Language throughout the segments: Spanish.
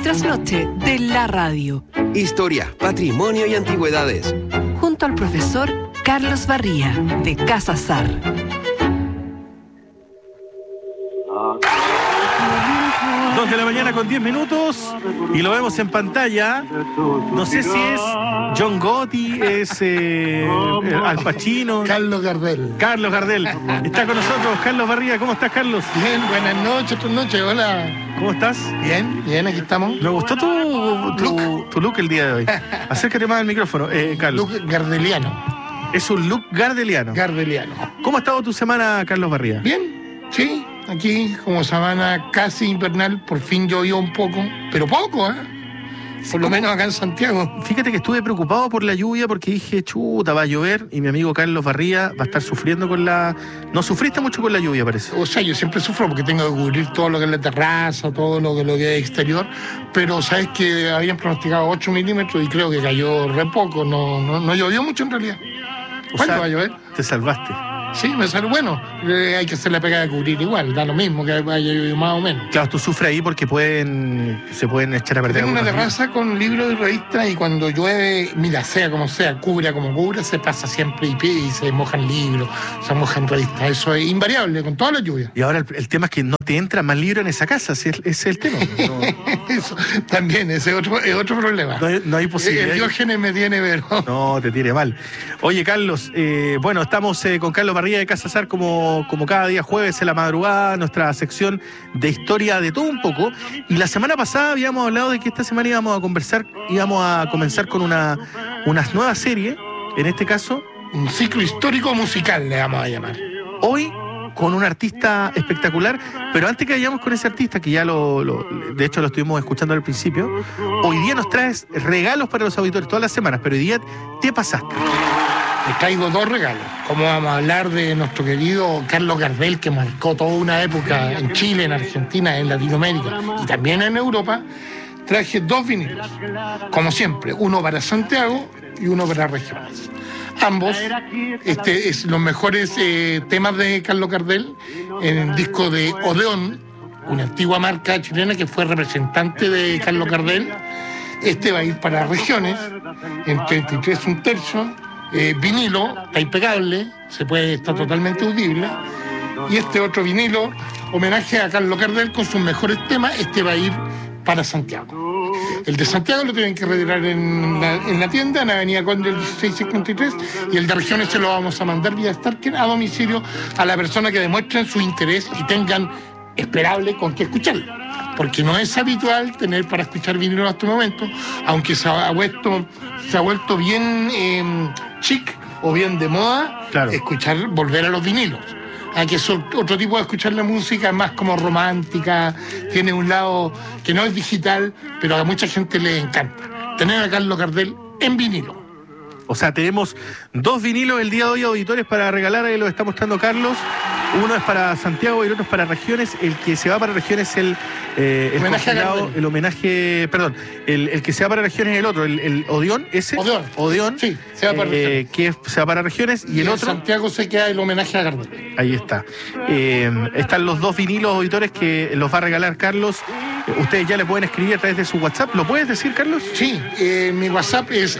trasnoche de la radio. Historia, patrimonio y antigüedades. Junto al profesor Carlos Barría, de Casa Sar. Dos de la mañana con 10 minutos y lo vemos en pantalla. No sé si es John Gotti, es Al Pacino. Carlos Gardel. Carlos Gardel. Está con nosotros Carlos Barría. ¿Cómo estás, Carlos? Bien, buenas noches, hola. ¿Cómo estás? Bien, aquí estamos. Me gustó tu look el día de hoy. Acércate más al micrófono, Carlos. Look gardeliano. Es un look gardeliano. ¿Cómo ha estado tu semana, Carlos Barría? Bien, sí. Aquí, como semana casi invernal, por fin llovió un poco, pero poco, ¿eh? Por lo menos acá en Santiago. Fíjate que estuve preocupado por la lluvia porque dije, chuta, va a llover y mi amigo Carlos Barría va a estar sufriendo con la... No sufriste mucho con la lluvia, parece. O sea, yo siempre sufro porque tengo que cubrir todo lo que es la terraza, todo lo que es exterior, pero sabes que habían pronosticado 8 milímetros y creo que cayó re poco, no llovió mucho en realidad. ¿Cuándo va a llover? Te salvaste. Sí, me sale bueno. Hay que hacer la pega de cubrir igual, da lo mismo que haya llovido más o menos. Claro, tú sufres ahí porque se pueden echar a perder. Tengo una terraza con libros y revistas y cuando llueve, mira, sea como sea, cubra como cubra, se pasa siempre y se mojan libros, se mojan revistas. Eso es invariable con todas las lluvias. Y ahora el tema es que no te entra más libro en esa casa, ese es el tema. No. Eso también, ese es otro problema. No hay posibilidad. El Diógenes me tiene, pero... No, te tiene mal. Oye, Carlos, bueno, estamos con Carlos Barría de Casa Sar como cada día jueves en la madrugada, nuestra sección de historia de todo un poco. Y la semana pasada habíamos hablado de que esta semana íbamos a comenzar con una nueva serie, en este caso... Un ciclo histórico musical le vamos a llamar. Hoy con un artista espectacular, pero antes que vayamos con ese artista, que ya de hecho lo estuvimos escuchando al principio, hoy día nos traes regalos para los auditores todas las semanas, pero hoy día te pasaste. Les traigo 2 regalos. Como vamos a hablar de nuestro querido Carlos Gardel, que marcó toda una época en Chile, en Argentina, en Latinoamérica y también en Europa, traje 2 vinilos. Como siempre, uno para Santiago y uno para regiones. Ambos, es los mejores temas de Carlos Gardel en el disco de Odeón, una antigua marca chilena que fue representante de Carlos Gardel. Este va a ir para regiones, en 33 1/3. Vinilo, está impecable, está totalmente audible. Y este otro vinilo, homenaje a Carlos Gardel con sus mejores temas, va a ir para Santiago. El de Santiago lo tienen que retirar en la tienda, en Avenida Conde 1653, y el de regiones se lo vamos a mandar vía Starker a domicilio a la persona que demuestren su interés y tengan esperable con qué escucharlo. Porque no es habitual tener para escuchar vinilo en este momento, aunque se ha vuelto bien chic o bien de moda, claro, volver a los vinilos. Que es otro tipo de escuchar la música, más como romántica, tiene un lado que no es digital, pero a mucha gente le encanta. Tener a Carlos Gardel en vinilo. O sea, tenemos 2 vinilos el día de hoy, auditores, para regalar. Ahí lo está mostrando Carlos. Uno es para Santiago y el otro es para regiones. El que se va para regiones es el que se va para regiones es el otro, el Odeón, ese. Odeón. Sí, se va para regiones. Que se va para regiones y el otro. Santiago se queda el homenaje a Gardel. Ahí está. Están los 2 vinilos, auditores, que los va a regalar Carlos. Ustedes ya le pueden escribir a través de su WhatsApp. ¿Lo puedes decir, Carlos? Sí, mi WhatsApp es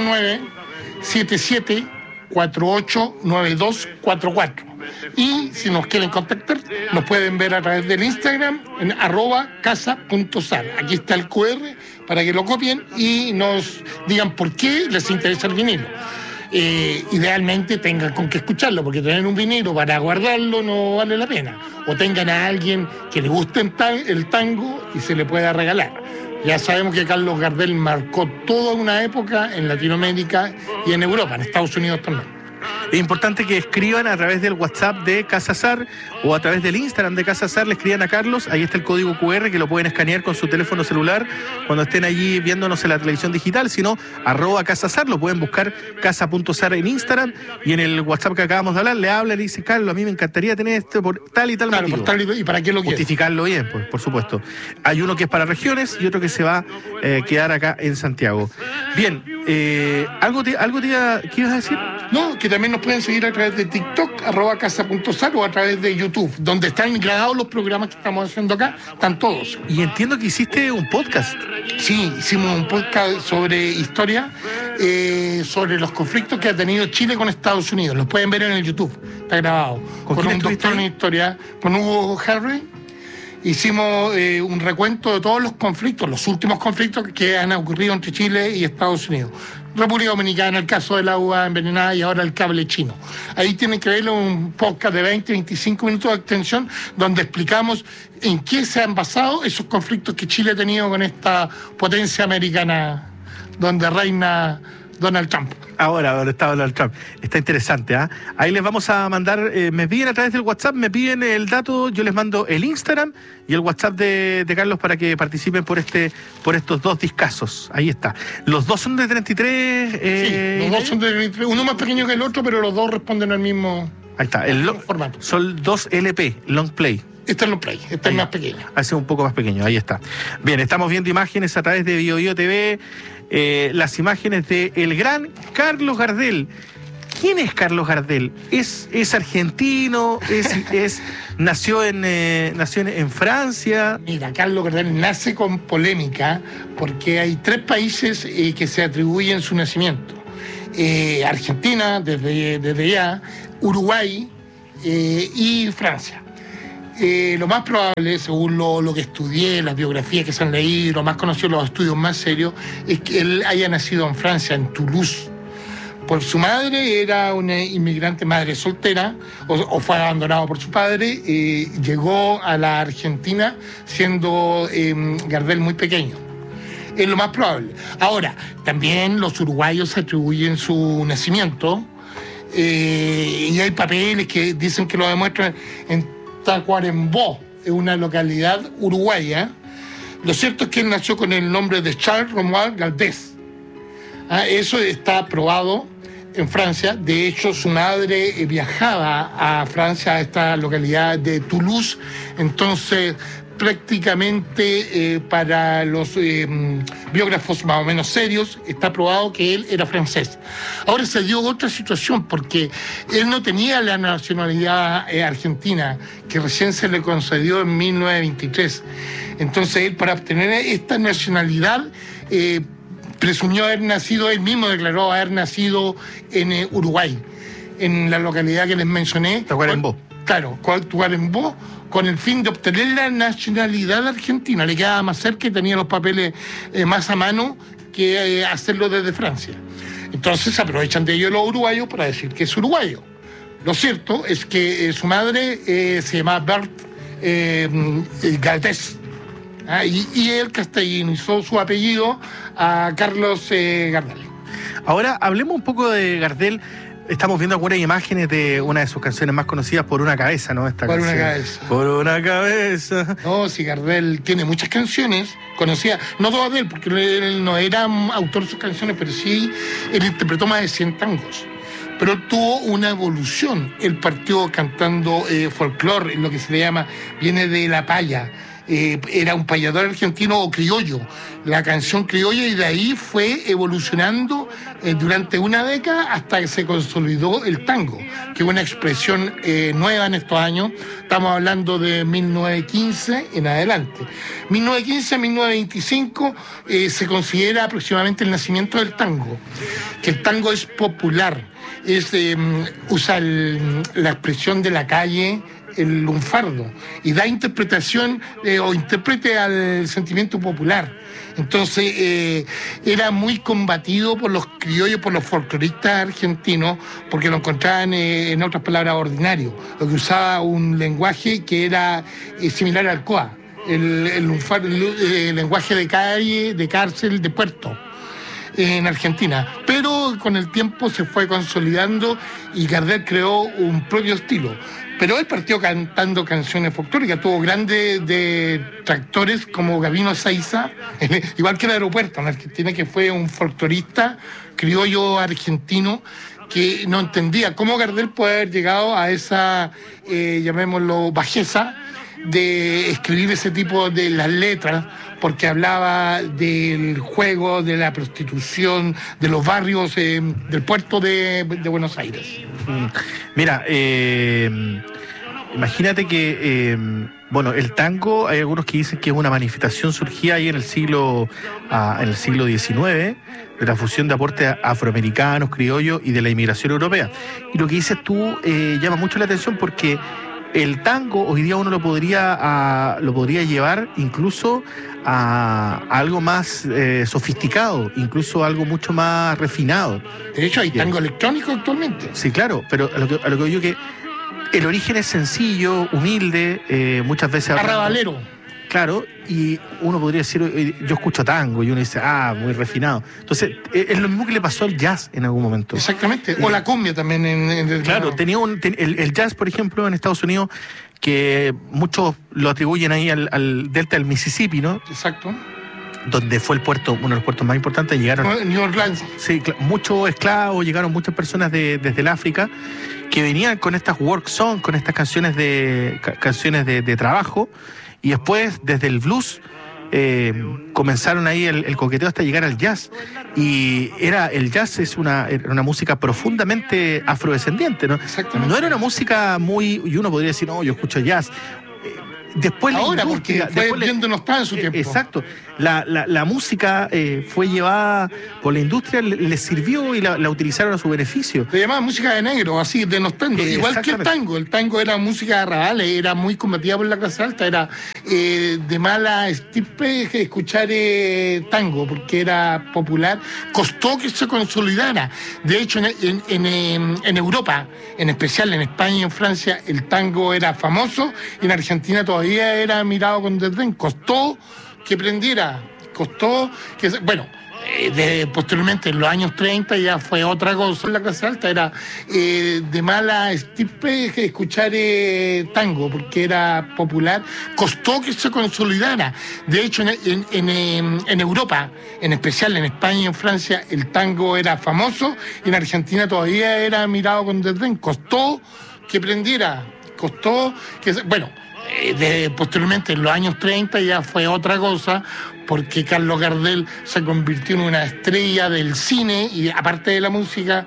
0977489244. Y si nos quieren contactar, nos pueden ver a través del Instagram en @casa.sar. Aquí está el QR para que lo copien y nos digan por qué les interesa el vinilo. Idealmente tengan con qué escucharlo, porque tener un vinilo para guardarlo no vale la pena. O tengan a alguien que le guste el tango y se le pueda regalar. Ya sabemos que Carlos Gardel marcó toda una época en Latinoamérica y en Europa, en Estados Unidos también. Es importante que escriban a través del WhatsApp de Casa Sar o a través del Instagram de Casa Sar, le escriban a Carlos. Ahí está el código QR que lo pueden escanear con su teléfono celular cuando estén allí viéndonos en la televisión digital. Si no, @Casa Sar, lo pueden buscar casa.sar en Instagram, y en el WhatsApp que acabamos de hablar le habla y le dice: Carlos, a mí me encantaría tener esto por tal y tal motivo. Por tal y para qué lo quieres. Justificarlo bien, pues, por supuesto. Hay uno que es para regiones y otro que se va a quedar acá en Santiago. Bien, ¿qué ibas a decir? No, que también nos pueden seguir a través de TikTok, @casa.sar, o a través de YouTube, donde están grabados los programas que estamos haciendo acá, están todos. Y entiendo que hiciste un podcast. Sí, hicimos un podcast sobre historia, sobre los conflictos que ha tenido Chile con Estados Unidos. Los pueden ver en el YouTube, está grabado. ¿Con quién un estuviste doctor ahí? en historia, con Hugo Harvey. Hicimos un recuento de todos los conflictos, los últimos conflictos que han ocurrido entre Chile y Estados Unidos. República Dominicana, el caso del agua envenenada y ahora el cable chino. Ahí tienen que ver un podcast de 20-25 minutos de extensión donde explicamos en qué se han basado esos conflictos que Chile ha tenido con esta potencia americana donde reina Donald Trump. Ahora está Donald Trump. Está interesante, ¿ah? Ahí les vamos a mandar, me piden a través del WhatsApp, me piden el dato, yo les mando el Instagram y el WhatsApp de Carlos para que participen por estos dos discazos. Ahí está. Los dos son de 33. Sí, los dos son de 33, uno más pequeño que el otro, pero los dos responden al mismo. Ahí está. Formato. Son 2 LP, long play. Este es los play, este es más pequeño. Hace un poco más pequeño, ahí está. Bien, estamos viendo imágenes a través de BioBio TV, las imágenes de el gran Carlos Gardel. ¿Quién es Carlos Gardel? ¿Es argentino? ¿Nació en Francia? Mira, Carlos Gardel nace con polémica porque hay 3 países que se atribuyen su nacimiento. Argentina, desde ya, Uruguay y Francia. Lo más probable, según lo que estudié, las biografías que se han leído, lo más conocido, los estudios más serios, es que él haya nacido en Francia, en Toulouse. Por su madre, era una inmigrante, madre soltera, o fue abandonado por su padre, llegó a la Argentina siendo Gardel muy pequeño. Es lo más probable. Ahora, también los uruguayos atribuyen su nacimiento, y hay papeles que dicen que lo demuestran en Tacuarembó, es una localidad uruguaya. Lo cierto es que él nació con el nombre de Charles Romuald Galdés. Eso está probado en Francia. De hecho, su madre viajaba a Francia, a esta localidad de Toulouse. Entonces, prácticamente para los biógrafos más o menos serios, está probado que él era francés. Ahora se dio otra situación, porque él no tenía la nacionalidad argentina, que recién se le concedió en 1923. Entonces él, para obtener esta nacionalidad, presumió haber nacido, él mismo declaró haber nacido en Uruguay, en la localidad que les mencioné. Tacuarembó. Claro, Tacuarembó, con el fin de obtener la nacionalidad argentina. Le quedaba más cerca y tenía los papeles más a mano que hacerlo desde Francia. Entonces se aprovechan de ello los uruguayos para decir que es uruguayo. Lo cierto es que su madre se llama Berthe Galdés, y él castellanizó su apellido a Carlos Gardel. Ahora hablemos un poco de Gardel. Estamos viendo algunas imágenes de una de sus canciones más conocidas, Por una cabeza, ¿no? Esta Por canción. una cabeza. Por una cabeza. No, si Gardel tiene muchas canciones conocidas, no todas de él, porque él no era autor de sus canciones, pero sí, él interpretó más de 100 tangos. Pero él tuvo una evolución. Él partió cantando folclore, lo que se le llama, viene de la paya. Era un payador argentino o criollo, la canción criolla, y de ahí fue evolucionando durante una década hasta que se consolidó el tango, que es una expresión nueva en estos años. Estamos hablando de 1915 en adelante. 1915 a 1925 se considera aproximadamente el nacimiento del tango, que el tango es popular, usa la expresión de la calle, el lunfardo, y da interpretación o intérprete al sentimiento popular. Entonces era muy combatido por los criollos, por los folcloristas argentinos, porque lo encontraban, en otras palabras, ordinario, lo que usaba un lenguaje que era similar al coa, el lunfardo, el lenguaje de calle, de cárcel, de puerto en Argentina. Pero con el tiempo se fue consolidando y Gardel creó un propio estilo. Pero él partió cantando canciones folclóricas, tuvo grandes detractores como Gabino Saiza, igual que el Aeropuerto en Argentina, que fue un folclorista criollo argentino que no entendía cómo Gardel puede haber llegado a esa, llamémoslo, bajeza, de escribir ese tipo de las letras, porque hablaba del juego, de la prostitución, de los barrios del puerto de Buenos Aires. Mira, imagínate que, el tango, hay algunos que dicen que es una manifestación surgida ahí en el siglo XIX, de la fusión de aportes afroamericanos, criollos y de la inmigración europea. Y lo que dices tú llama mucho la atención porque el tango hoy día uno lo podría llevar incluso a algo más sofisticado, incluso algo mucho más refinado. De hecho, hay tango electrónico actualmente. Sí, claro, pero a lo que digo que el origen es sencillo, humilde, muchas veces... Arrabalero. Claro, y uno podría decir, yo escucho tango, y uno dice, muy refinado. Entonces, es lo mismo que le pasó al jazz en algún momento. Exactamente, o la cumbia también. Claro, tenía el jazz, por ejemplo, en Estados Unidos, que muchos lo atribuyen ahí al delta del Mississippi, ¿no? Exacto. Donde fue uno de los puertos más importantes, llegaron... New Orleans. Sí, muchos esclavos, llegaron muchas personas desde el África, que venían con estas work songs, con estas canciones de trabajo, y después, desde el blues, comenzaron ahí el coqueteo hasta llegar al jazz. Y el jazz era una música profundamente afrodescendiente, ¿no? Exactamente. No era una música y uno podría decir, no, yo escucho jazz. Después ahora, porque fue viendo no estaba en su tiempo. Exacto. La música fue llevada por la industria, le sirvió y la utilizaron a su beneficio. Se llamaba música de negro, así, de nostalgia. Igual que el tango. El tango era música de arrabales, era muy combativa por la clase alta, era de mala estirpe escuchar tango, porque era popular. Costó que se consolidara. De hecho, en Europa, en especial en España y en Francia, el tango era famoso, y en Argentina todavía era mirado con desdén. Costó que prendiera, posteriormente en los años 30 ya fue otra cosa. La clase alta era de mala estirpe escuchar tango, porque era popular. Costó que se consolidara. De hecho, en Europa, en especial en España y en Francia, el tango era famoso, y en Argentina todavía era mirado con desdén. Costó que prendiera, posteriormente en los años 30 ya fue otra cosa, porque Carlos Gardel se convirtió en una estrella del cine y aparte de la música